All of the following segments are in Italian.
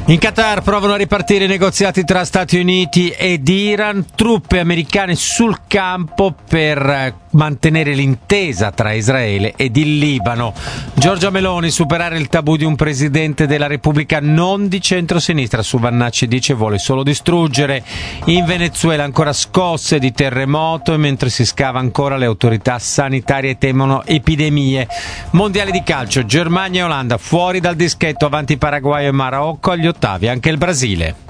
In Qatar provano a ripartire i negoziati tra Stati Uniti ed Iran, truppe americane sul campo per mantenere l'intesa tra Israele ed il Libano. Giorgia Meloni, superare il tabù di un presidente della Repubblica non di centrosinistra, su Vannacci dice vuole solo distruggere. In Venezuela ancora scosse di terremoto e mentre si scava ancora le autorità sanitarie temono epidemie. Mondiale di calcio, Germania e Olanda fuori dal dischetto, avanti Paraguay e Marocco, agli ottavi anche il Brasile.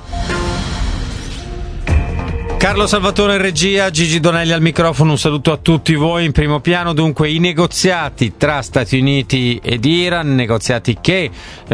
Carlo Salvatore in regia, Gigi Donelli al microfono, un saluto a tutti voi. In primo piano dunque i negoziati tra Stati Uniti ed Iran, negoziati che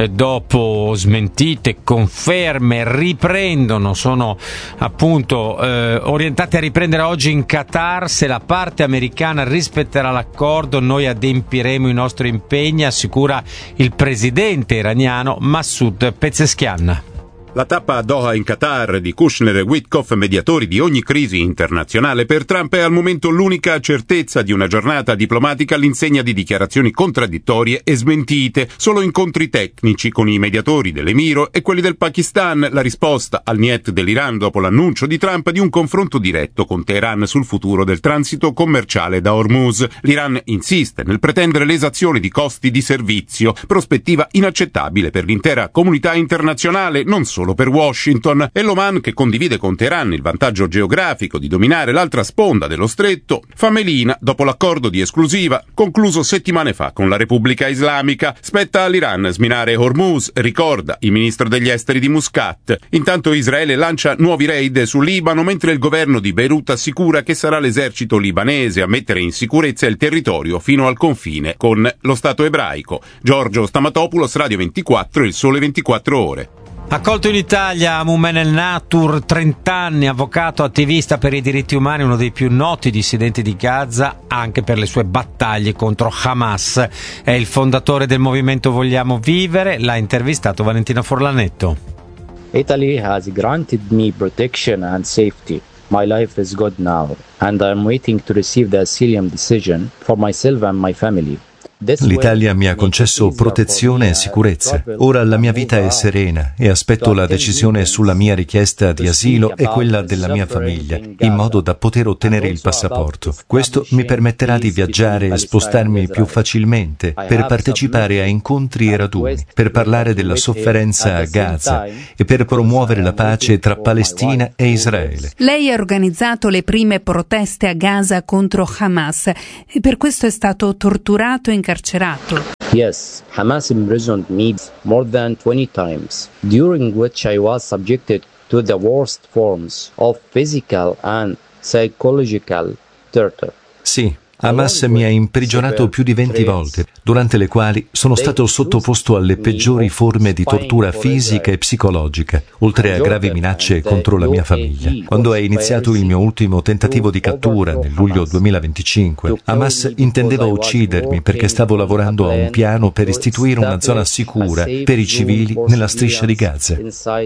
dopo smentite, conferme, riprendono, sono appunto orientati a riprendere oggi in Qatar. Se la parte americana rispetterà l'accordo noi adempiremo i nostri impegni, assicura il presidente iraniano Massoud Pezeshkian. La tappa a Doha in Qatar di Kushner e Witkoff, mediatori di ogni crisi internazionale, per Trump è al momento l'unica certezza di una giornata diplomatica all'insegna di dichiarazioni contraddittorie e smentite. Solo incontri tecnici con i mediatori dell'Emiro e quelli del Pakistan, la risposta al niet dell'Iran dopo l'annuncio di Trump di un confronto diretto con Teheran sul futuro del transito commerciale da Hormuz. L'Iran insiste nel pretendere l'esazione di costi di servizio, prospettiva inaccettabile per l'intera comunità internazionale, non solo per Washington, e l'Oman, che condivide con Teheran il vantaggio geografico di dominare l'altra sponda dello stretto, fa melina dopo l'accordo di esclusiva concluso settimane fa con la Repubblica Islamica. Spetta all'Iran sminare Hormuz, ricorda il ministro degli esteri di Muscat. Intanto Israele lancia nuovi raid sul Libano, mentre il governo di Beirut assicura che sarà l'esercito libanese a mettere in sicurezza il territorio fino al confine con lo Stato ebraico. Giorgio Stamatopoulos, Radio 24, Il Sole 24 Ore. Accolto in Italia Moumen El Natur, 30 anni, avvocato, attivista per i diritti umani, uno dei più noti dissidenti di Gaza, anche per le sue battaglie contro Hamas. È il fondatore del movimento Vogliamo Vivere, l'ha intervistato Valentina Forlanetto. Italy has granted me protection and safety. My life is good now, and I am waiting to receive the asylum decision for myself and my family. L'Italia mi ha concesso protezione e sicurezza. Ora la mia vita è serena e aspetto la decisione sulla mia richiesta di asilo e quella della mia famiglia, in modo da poter ottenere il passaporto. Questo mi permetterà di viaggiare e spostarmi più facilmente per partecipare a incontri e raduni, per parlare della sofferenza a Gaza e per promuovere la pace tra Palestina e Israele. Lei ha organizzato le prime proteste a Gaza contro Hamas e per questo è stato torturato e incarcerato. Yes, Hamas imprisoned me more than 20 times, during which I was subjected to the worst forms of physical and psychological torture. Sì, Hamas mi ha imprigionato più di 20 volte, durante le quali sono stato sottoposto alle peggiori forme di tortura fisica e psicologica, oltre a gravi minacce contro la mia famiglia. Quando è iniziato il mio ultimo tentativo di cattura, nel luglio 2025, Hamas intendeva uccidermi perché stavo lavorando a un piano per istituire una zona sicura per i civili nella striscia di Gaza.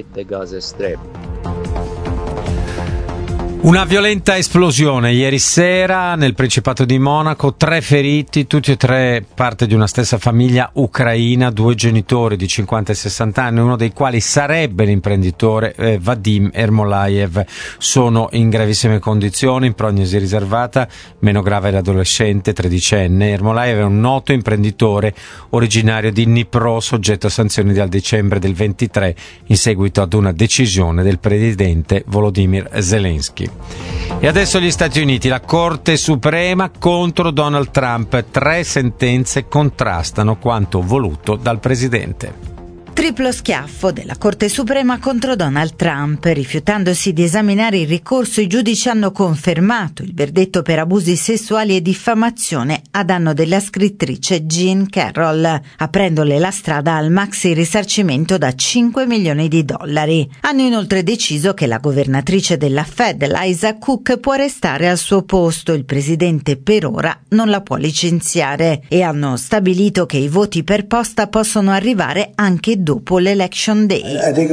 Una violenta esplosione ieri sera nel Principato di Monaco, 3 feriti, tutti e 3 parte di una stessa famiglia ucraina, 2 genitori di 50 e 60 anni, uno dei quali sarebbe l'imprenditore Vadim Ermolaev. Sono in gravissime condizioni, in prognosi riservata, meno grave l'adolescente 13enne. Ermolaev è un noto imprenditore originario di Dnipro, soggetto a sanzioni dal dicembre del 23 in seguito ad una decisione del presidente Volodymyr Zelensky. E adesso gli Stati Uniti, la Corte Suprema contro Donald Trump. 3 sentenze contrastano quanto voluto dal presidente. Triplo schiaffo della Corte Suprema contro Donald Trump. Rifiutandosi di esaminare il ricorso, i giudici hanno confermato il verdetto per abusi sessuali e diffamazione a danno della scrittrice Jean Carroll, aprendole la strada al maxi risarcimento da $5 milioni. Hanno inoltre deciso che la governatrice della Fed, Lisa Cook, può restare al suo posto, il presidente per ora non la può licenziare, e hanno stabilito che i voti per posta possono arrivare anche dopo l'Election Day.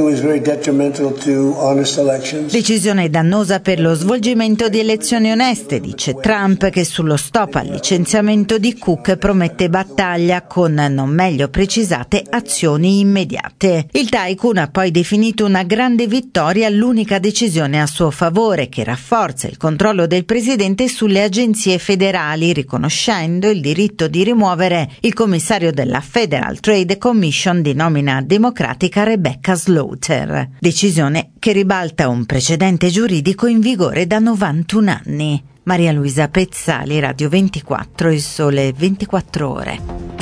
Decisione dannosa per lo svolgimento di elezioni oneste, dice Trump, che sullo stop al licenziamento di Cook promette battaglia con non meglio precisate azioni immediate. Il tycoon ha poi definito una grande vittoria l'unica decisione a suo favore, che rafforza il controllo del presidente sulle agenzie federali, riconoscendo il diritto di rimuovere il commissario della Federal Trade Commission di nomina democratica Rebecca Slaughter. Decisione che ribalta un precedente giuridico in vigore da 91 anni. Maria Luisa Pezzali, Radio 24, Il Sole 24 Ore.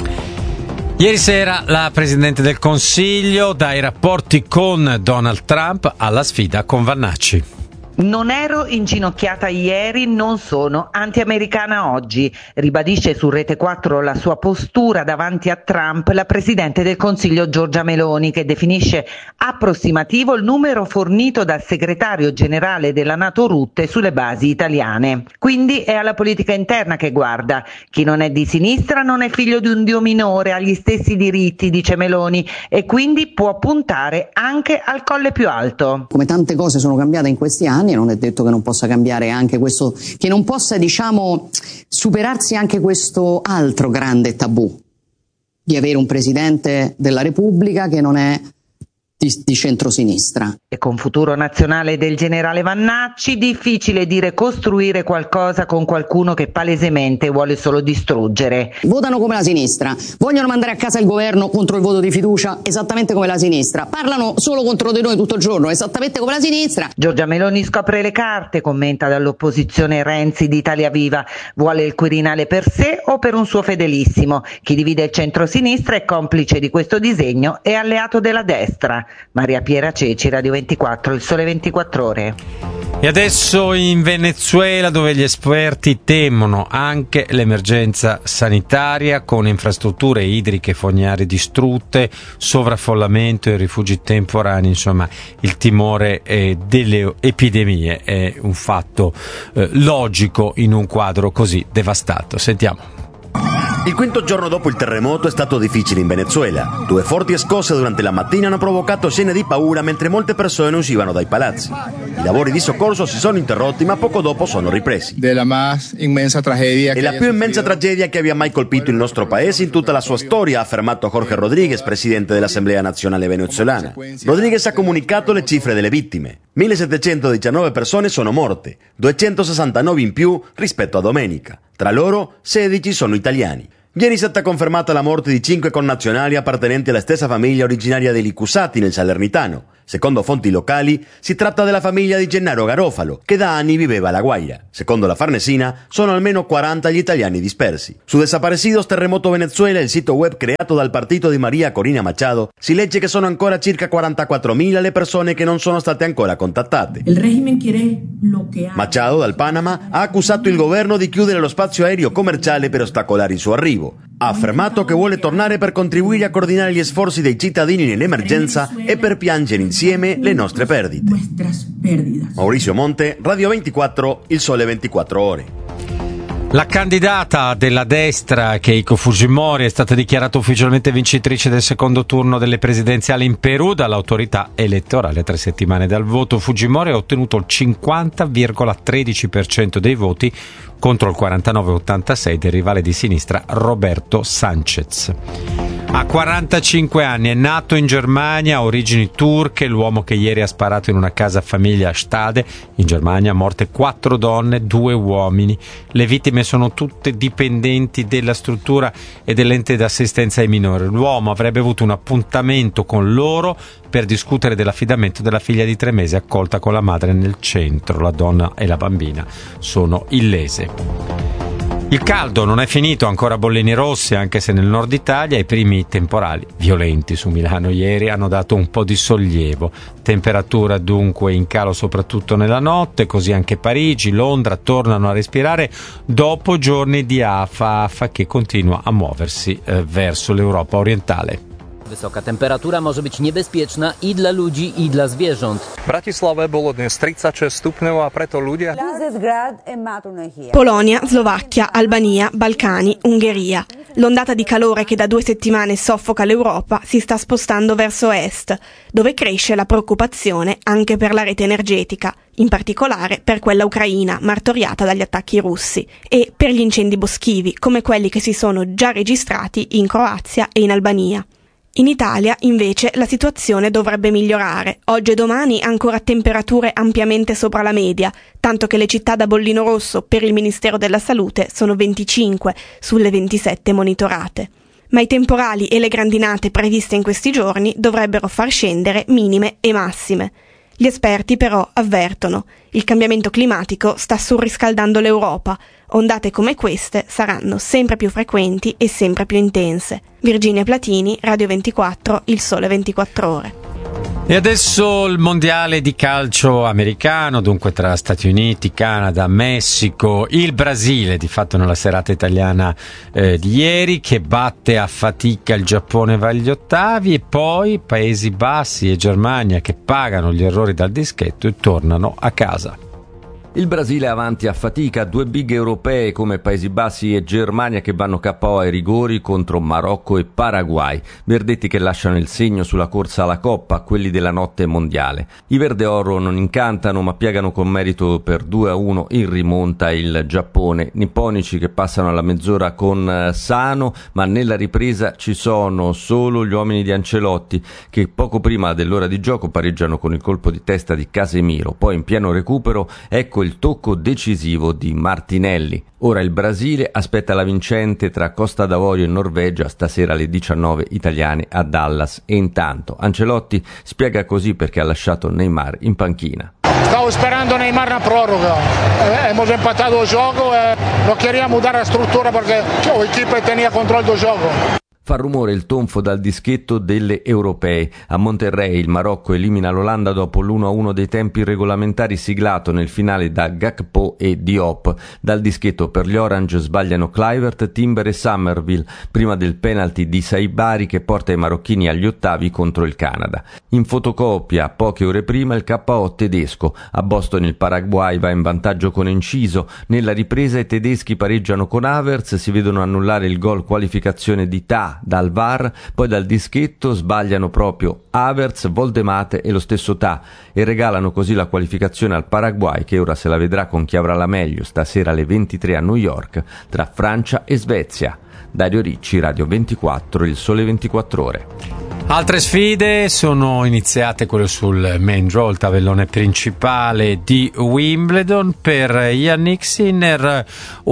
Ieri sera la Presidente del Consiglio, dai rapporti con Donald Trump alla sfida con Vannacci. Non ero inginocchiata ieri, non sono anti-americana oggi, ribadisce su Rete 4 la sua postura davanti a Trump la Presidente del Consiglio Giorgia Meloni, che definisce approssimativo il numero fornito dal segretario generale della NATO Rutte sulle basi italiane. Quindi è alla politica interna che guarda. Chi non è di sinistra non è figlio di un dio minore, ha gli stessi diritti, dice Meloni, e quindi può puntare anche al colle più alto. Come tante cose sono cambiate in questi anni, non è detto che non possa cambiare anche questo, che non possa, superarsi anche questo altro grande tabù di avere un Presidente della Repubblica che non è di centrosinistra. E con futuro nazionale del generale Vannacci, difficile dire costruire qualcosa con qualcuno che palesemente vuole solo distruggere. Votano come la sinistra, vogliono mandare a casa il governo contro il voto di fiducia esattamente come la sinistra, parlano solo contro di noi tutto il giorno esattamente come la sinistra. Giorgia Meloni scopre le carte, commenta dall'opposizione Renzi di Italia Viva, vuole il Quirinale per sé o per un suo fedelissimo. Chi divide il centro-sinistra è complice di questo disegno e alleato della destra. Maria Piera Ceci, Radio 24, Il Sole 24 Ore. E adesso in Venezuela, dove gli esperti temono anche l'emergenza sanitaria, con infrastrutture idriche e fognarie distrutte, sovraffollamento e rifugi temporanei, insomma il timore delle epidemie è un fatto logico in un quadro così devastato. Sentiamo. Il quinto giorno dopo il terremoto è stato difficile in Venezuela. 2 forti scosse durante la mattina hanno provocato scene di paura mentre molte persone uscivano dai palazzi. I lavori di soccorso si sono interrotti, ma poco dopo sono ripresi. È la più immensa tragedia che abbia mai colpito il nostro paese in tutta la sua storia, ha affermato Jorge Rodríguez, presidente dell'Assemblea Nazionale Venezuelana. Rodríguez ha comunicato le cifre delle vittime. 1719 persone sono morte, 269 in più rispetto a domenica. Tra loro 16 sono italiani. Ieri è stata confermata la morte di 5 connazionali appartenenti alla stessa famiglia originaria degli Cusati nel Salernitano. Secondo fonti locali, si tratta della famiglia di Gennaro Garofalo, che da anni viveva a La Guaira. Secondo la Farnesina, sono almeno 40 gli italiani dispersi. Su Desaparecidos Terremoto Venezuela, il sito web creato dal partito di Maria Corina Machado, si legge che sono ancora circa 44.000 le persone che non sono state ancora contattate. Machado, dal Panama, ha accusato il governo di chiudere lo spazio aereo commerciale per ostacolare il suo arrivo. Ha affermato che vuole tornare per contribuire a coordinare gli sforzi dei cittadini nell'emergenza e per piangere insieme le nostre perdite. Maurizio Monte, Radio 24, Il Sole 24 Ore. La candidata della destra Keiko Fujimori è stata dichiarata ufficialmente vincitrice del secondo turno delle presidenziali in Perù dall'autorità elettorale a 3 settimane dal voto. Fujimori ha ottenuto il 50,13% dei voti contro il 49,86% del rivale di sinistra Roberto Sanchez. Ha 45 anni, è nato in Germania, ha origini turche, l'uomo che ieri ha sparato in una casa famiglia a Stade, in Germania, morte 4 donne, 2 uomini. Le vittime sono tutte dipendenti della struttura e dell'ente d'assistenza ai minori. L'uomo avrebbe avuto un appuntamento con loro per discutere dell'affidamento della figlia di 3 mesi accolta con la madre nel centro. La donna e la bambina sono illese. Il caldo non è finito, ancora bollini rossi anche se nel nord Italia i primi temporali violenti su Milano ieri hanno dato un po' di sollievo. Temperatura dunque in calo soprattutto nella notte, così anche Parigi, Londra tornano a respirare dopo giorni di afa che continua a muoversi verso l'Europa orientale. Wysoka temperatura może być niebezpieczna i dla ludzi, i dla zwierząt. W Bratislave było dnes 36 stupňov a preto ľudia... Polonia, Slovacchia, Albania, Balcani, Ungheria. L'ondata di calore che da 2 settimane soffoca l'Europa si sta spostando verso est, dove cresce la preoccupazione anche per la rete energetica, in particolare per quella ucraina martoriata dagli attacchi russi, e per gli incendi boschivi, come quelli che si sono già registrati in Croazia e in Albania. In Italia, invece, la situazione dovrebbe migliorare. Oggi e domani ancora temperature ampiamente sopra la media, tanto che le città da bollino rosso per il Ministero della Salute sono 25 sulle 27 monitorate. Ma i temporali e le grandinate previste in questi giorni dovrebbero far scendere minime e massime. Gli esperti però avvertono: il cambiamento climatico sta surriscaldando l'Europa. Ondate come queste saranno sempre più frequenti e sempre più intense. Virginia Platini, Radio 24, Il Sole 24 Ore. E adesso il mondiale di calcio americano, dunque tra Stati Uniti, Canada, Messico, il Brasile, di fatto nella serata italiana di ieri, che batte a fatica il Giappone, va agli ottavi, e poi Paesi Bassi e Germania che pagano gli errori dal dischetto e tornano a casa. Il Brasile avanti a fatica, 2 big europee come Paesi Bassi e Germania che vanno KO ai rigori contro Marocco e Paraguay, verdetti che lasciano il segno sulla corsa alla Coppa, quelli della notte mondiale. I verde-oro non incantano ma piegano con merito per 2-1 in rimonta il Giappone, nipponici che passano alla mezz'ora con Sano, ma nella ripresa ci sono solo gli uomini di Ancelotti che poco prima dell'ora di gioco pareggiano con il colpo di testa di Casemiro, poi in pieno recupero ecco il tocco decisivo di Martinelli. Ora il Brasile aspetta la vincente tra Costa d'Avorio e Norvegia stasera alle 19 italiane a Dallas, e intanto Ancelotti spiega così perché ha lasciato Neymar in panchina. Stavo esperando Neymar na prórroga. Hemos empatado el juego e no queríamos dar la struttura perché l'equipe tenía control del gioco. Fa rumore il tonfo dal dischetto delle europee. A Monterrey il Marocco elimina l'Olanda dopo l'1-1 dei tempi regolamentari siglato nel finale da Gakpo e Diop. Dal dischetto per gli Orange sbagliano Kluivert, Timber e Somerville prima del penalty di Saibari che porta i marocchini agli ottavi contro il Canada. In fotocopia, poche ore prima, il KO tedesco. A Boston il Paraguay va in vantaggio con Enciso. Nella ripresa i tedeschi pareggiano con Havertz, si vedono annullare il gol qualificazione di Ta dal VAR, poi dal dischetto sbagliano proprio Havertz, Voldemate e lo stesso Ta e regalano così la qualificazione al Paraguay, che ora se la vedrà con chi avrà la meglio stasera alle 23 a New York tra Francia e Svezia. Dario Ricci, Radio 24, Il Sole 24 Ore. Altre sfide sono iniziate, quelle sul main draw, il tabellone principale di Wimbledon. Per Jannik Sinner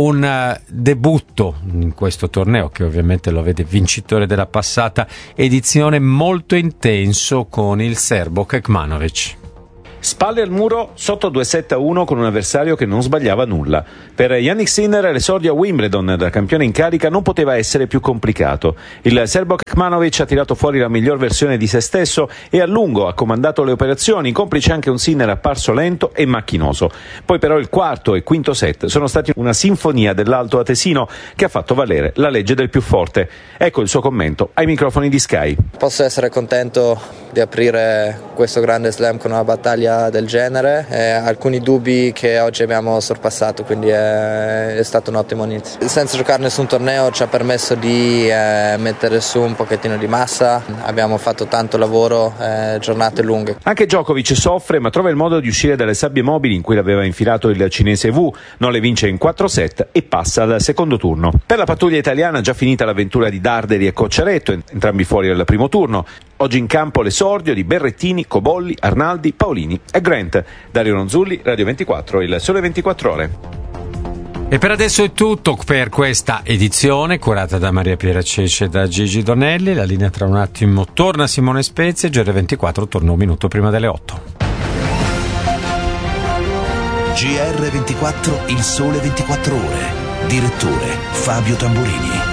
un debutto in questo torneo che ovviamente lo vede vincitore della passata edizione, molto intenso con il serbo Kekmanovic. Spalle al muro sotto 2-7-1 con un avversario che non sbagliava nulla. Per Jannik Sinner l'esordio a Wimbledon da campione in carica non poteva essere più complicato. Il serbo Kekmanovic ha tirato fuori la miglior versione di se stesso e a lungo ha comandato le operazioni, complice anche un Sinner apparso lento e macchinoso. Poi però il quarto e quinto set sono stati una sinfonia dell'alto atesino che ha fatto valere la legge del più forte. Ecco il suo commento ai microfoni di Sky. Posso essere contento di aprire questo grande slam con una battaglia del genere, alcuni dubbi che oggi abbiamo sorpassato, quindi è stato un ottimo inizio. Senza giocare nessun torneo ci ha permesso di mettere su un pochettino di massa, abbiamo fatto tanto lavoro, giornate lunghe. Anche Djokovic soffre ma trova il modo di uscire dalle sabbie mobili in cui l'aveva infilato il cinese Wu, non le vince in 4 set e passa al secondo turno. Per la pattuglia italiana già finita l'avventura di Darderi e Cocciaretto, entrambi fuori al primo turno. Oggi in campo l'esordio di Berrettini, Cobolli, Arnaldi, Paolini e Grant. Dario Ronzulli, Radio 24, Il Sole 24 Ore. E per adesso è tutto per questa edizione curata da Maria Piera Cece e da Gigi Donelli. La linea tra un attimo torna Simone Spezia e GR24 torna un minuto prima delle 8. GR24, Il Sole 24 Ore. Direttore Fabio Tamburini.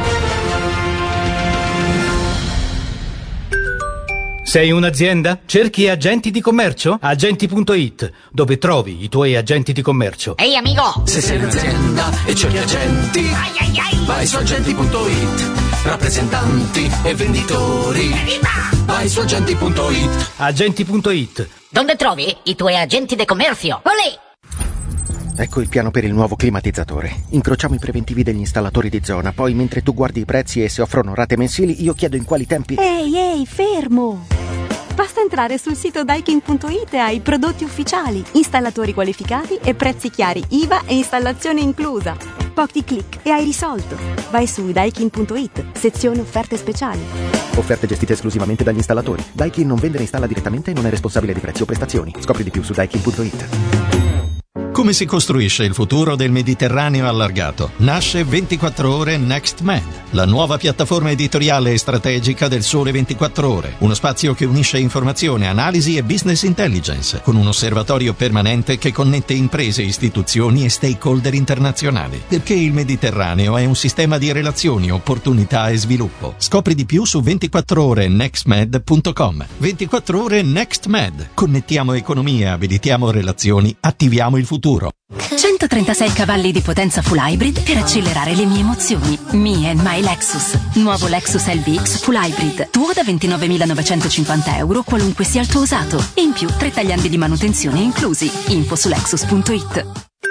Sei un'azienda? Cerchi agenti di commercio? Agenti.it, dove trovi i tuoi agenti di commercio. Ehi amico! Se sei un'azienda e cerchi agenti, vai su agenti.it. rappresentanti e venditori. Vai su agenti.it. Agenti.it. Dove trovi i tuoi agenti di commercio? Olè! Ecco il piano per il nuovo climatizzatore. Incrociamo i preventivi degli installatori di zona, poi mentre tu guardi i prezzi e se offrono rate mensili, io chiedo in quali tempi... Ehi, fermo! Basta entrare sul sito Daikin.it e hai prodotti ufficiali, installatori qualificati e prezzi chiari, IVA e installazione inclusa. Pochi click e hai risolto. Vai su Daikin.it, sezione offerte speciali. Offerte gestite esclusivamente dagli installatori. Daikin non vende e installa direttamente e non è responsabile di prezzi o prestazioni. Scopri di più su Daikin.it. Come si costruisce il futuro del Mediterraneo allargato? Nasce 24 Ore Next Med, la nuova piattaforma editoriale e strategica del Sole 24 Ore, uno spazio che unisce informazione, analisi e business intelligence, con un osservatorio permanente che connette imprese, istituzioni e stakeholder internazionali, perché il Mediterraneo è un sistema di relazioni, opportunità e sviluppo. Scopri di più su 24orenextmed.com. 24 Ore Next Med. Connettiamo economie, abilitiamo relazioni, attiviamo il futuro. 136 cavalli di potenza full hybrid per accelerare le mie emozioni. Me and my Lexus. Nuovo Lexus LBX full hybrid. Tuo da 29.950 euro, qualunque sia il tuo usato. E in più 3 tagliandi di manutenzione inclusi. Info su Lexus.it.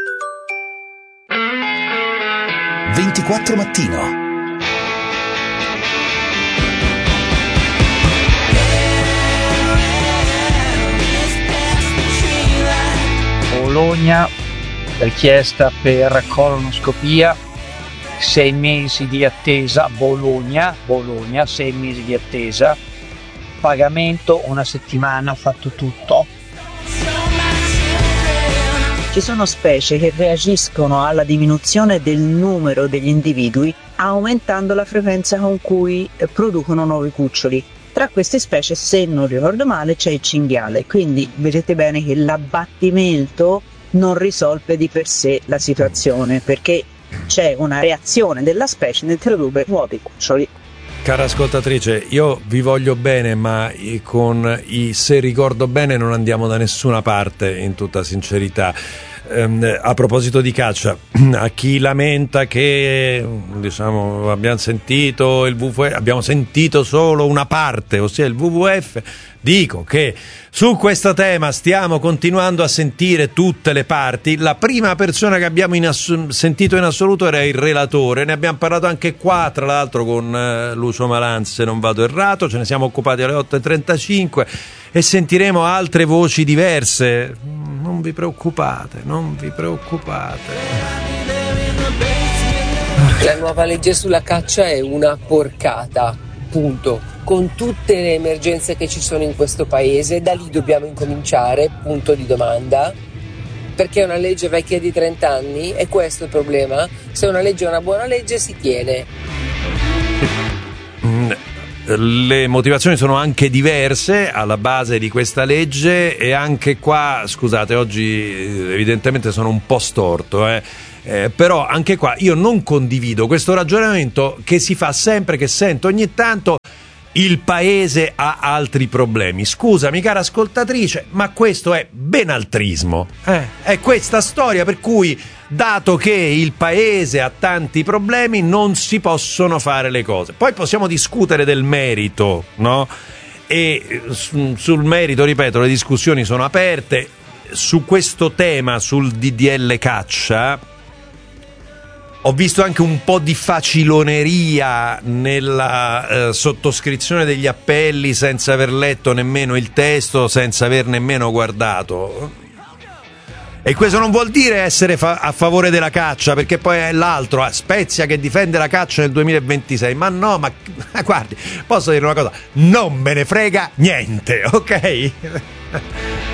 24 mattino. Bologna, richiesta per colonoscopia, 6 mesi di attesa. Bologna, 6 mesi di attesa, pagamento una settimana, fatto tutto. Ci sono specie che reagiscono alla diminuzione del numero degli individui aumentando la frequenza con cui producono nuovi cuccioli. Tra queste specie, se non ricordo male, c'è il cinghiale, quindi vedete bene che l'abbattimento non risolve di per sé la situazione, perché c'è una reazione della specie nel introdurre nuovi cuccioli. Cara ascoltatrice, io vi voglio bene, ma con i se ricordo bene non andiamo da nessuna parte, in tutta sincerità. A proposito di caccia, a chi lamenta che abbiamo sentito il WWF, abbiamo sentito solo una parte, ossia il WWF, dico che su questo tema stiamo continuando a sentire tutte le parti. La prima persona che abbiamo sentito in assoluto era il relatore, ne abbiamo parlato anche qua, tra l'altro con Lucio Malan, se non vado errato, ce ne siamo occupati alle 8.35 e sentiremo altre voci diverse. Non vi preoccupate. La nuova legge sulla caccia è una porcata, punto. Con tutte le emergenze che ci sono in questo paese, da lì dobbiamo incominciare, punto di domanda, perché è una legge vecchia di 30 anni e questo è il problema. Se una legge è una buona legge si tiene. Le motivazioni sono anche diverse alla base di questa legge e anche qua, scusate, oggi evidentemente sono un po' storto, però anche qua io non condivido questo ragionamento che si fa sempre, che sento ogni tanto: il paese ha altri problemi. Scusami cara ascoltatrice, ma questo è benaltrismo, è questa storia per cui, dato che il paese ha tanti problemi, non si possono fare le cose. Poi possiamo discutere del merito, no? E sul merito, ripeto, le discussioni sono aperte. Su questo tema, sul DDL caccia, ho visto anche un po' di faciloneria nella sottoscrizione degli appelli senza aver letto nemmeno il testo, senza aver nemmeno guardato. E questo non vuol dire essere a favore della caccia, perché poi è l'altro, Spezia che difende la caccia nel 2026. Ma no, ma guardi, posso dire una cosa? Non me ne frega niente, ok?